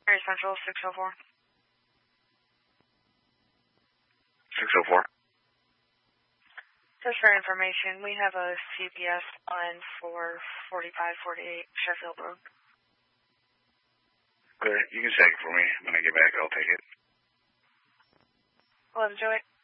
Area Central 604. 604. Just for information, we have a CPS on for 4548 Sheffield Road. Good. You can check it for me. When I get back, I'll take it. 11 Joey.